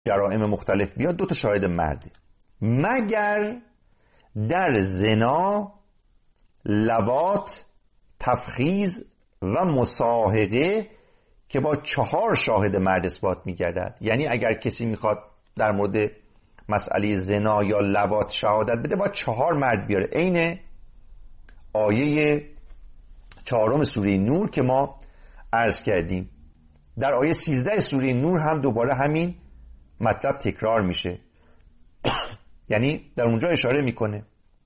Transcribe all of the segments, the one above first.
جرائم مختلف بیاد 2 شاهد مرده، مگر در زنا، لواط، تفخیذ و مصاحقه که با 4 شاهد مرد اثبات می‌گردد. یعنی اگر کسی میخواد در مورد مسئله زنا یا لواط شهادت بده با 4 مرد بیاره. عین آیه 4 سوره نور که ما عرض کردیم. در آیه 13 سوره نور هم دوباره همین مطلب تکرار میشه. یعنی در اونجا اشاره میکنه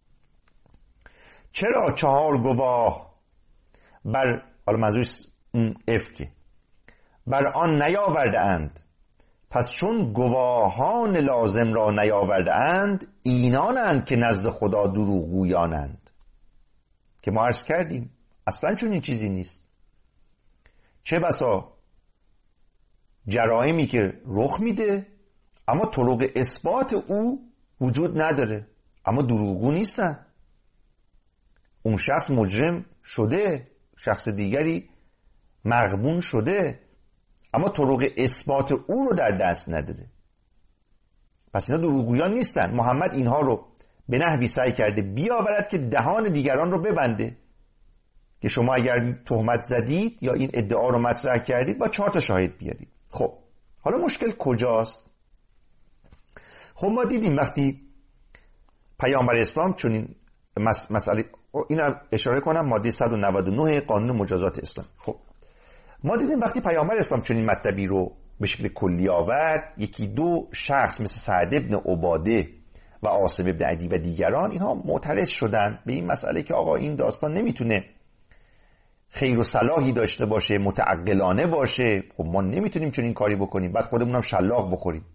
چرا 4 گواه بر، حالا منظور اون افکه، بر آن نیاورده اند، پس چون گواهان لازم را نیاورده اند، اینانند که نزد خدا دروغگویانند. که ما عرض کردیم اصلا چون این چیزی نیست. چه بسا جرائمی که رخ میده اما طرق اثبات او وجود نداره، اما دروغگو نیستن. اون شخص مجرم شده، شخص دیگری مغبون شده، اما طرق اثبات او رو در دست نداره. پس اینا دروغگویان نیستن. محمد اینها رو به نحوی سعی کرده بیاورد که دهان دیگران رو ببنده، که شما اگر تهمت زدید یا این ادعا رو مطرح کردید با 4 شاهد بیارید. خب حالا مشکل کجاست؟ خب ما دیدیم وقتی پیامبر اسلام چنین مسئله، این اشاره کنم ماده 199 قانون مجازات اسلام. خب ما دیدیم وقتی پیامبر اسلام چنین مطلبی رو به شکل کلی آورد، 1-2 شخص مثل سعد ابن عباده و عاصم ابن عدی و دیگران، اینها معترض شدن به این مسئله که آقا این داستان نمیتونه خیر و صلاحی داشته باشه، متعقلانه باشه. خب ما نمیتونیم چنین کاری بکنیم، بعد خودمون هم شلاق بخوریم.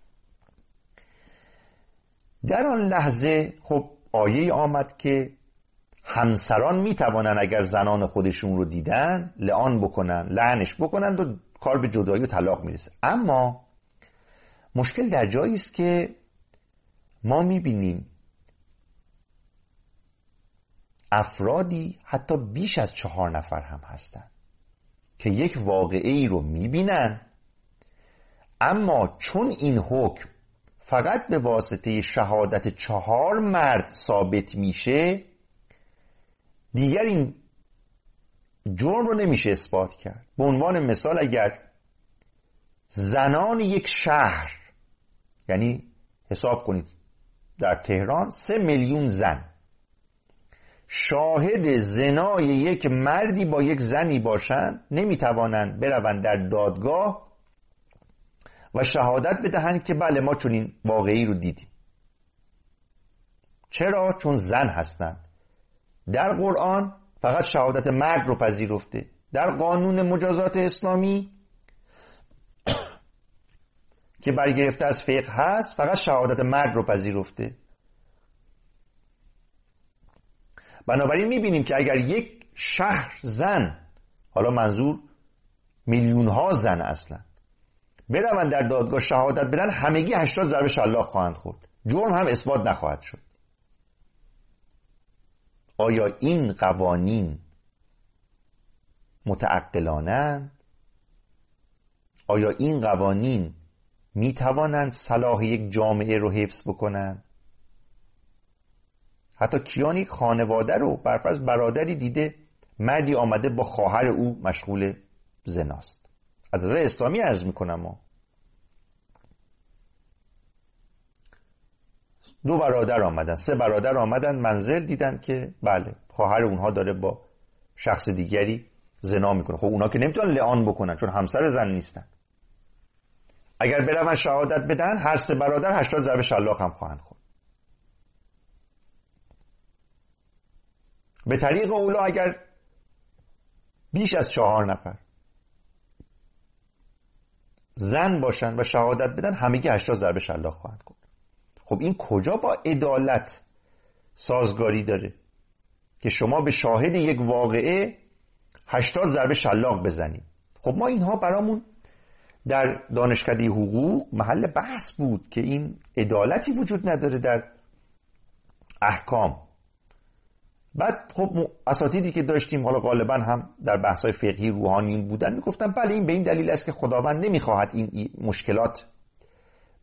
در آن لحظه خب آیه آمد که همسران میتوانن اگر زنان خودشون رو دیدن لعان بکنن، لعنش بکنن و کار به جدایی و طلاق میرسه. اما مشکل در جایی است که ما میبینیم افرادی حتی بیش از 4 نفر هم هستن که یک واقعه‌ای رو میبینن، اما چون این حکم فقط به واسطه شهادت 4 مرد ثابت میشه، دیگر این جرم رو نمیشه اثبات کرد. به عنوان مثال اگر زنان یک شهر، یعنی حساب کنید در تهران 3 میلیون زن، شاهد زنای یک مردی با یک زنی باشند، نمیتوانند بروند در دادگاه و شهادت بدهند که بله ما چنین واقعی رو دیدیم. چرا؟ چون زن هستند. در قرآن فقط شهادت مرد رو پذیرفته، در قانون مجازات اسلامی که برگرفته از فقه هست فقط شهادت مرد رو پذیرفته. بنابراین میبینیم که اگر یک شهر زن، حالا منظور میلیون ها زن اصلا، بروند در دادگاه شهادت بدن، همگی 80 ضربه شلاق خواهند خورد، جرم هم اثبات نخواهد شد. آیا این قوانین متعقلانند؟ آیا این قوانین می توانند صلاح یک جامعه رو حفظ بکنند؟ حتی کیان یک خانواده رو برفرض برادری دیده مردی آمده با خواهر او مشغول زناست، از نظر اسلامی عرض میکنم ما 2 برادر آمدن، 3 برادر آمدن منزل، دیدن که بله خواهر اونها داره با شخص دیگری زنا میکنه. خب اونا که نمیتونن لعان بکنن چون همسر زن نیستن. اگر برون شهادت بدن هر 3 برادر 80 ضربه شلاق هم خواهند خورد. به طریق اولا اگر بیش از 4 نفر زن باشن و شهادت بدن، همگی 80 ضربه شلاق خواهند خورد. خب این کجا با عدالت سازگاری داره که شما به شاهد یک واقعه 80 ضربه شلاق بزنید؟ خب ما اینها برامون در دانشکده حقوق محل بحث بود که این عدالتی وجود نداره در احکام. بعد خب اساتیدی که داشتیم، حالا غالبا هم در بحث‌های فقهی روحانی بودن، میگفتن بله این به این دلیل است که خداوند نمیخواهد این مشکلات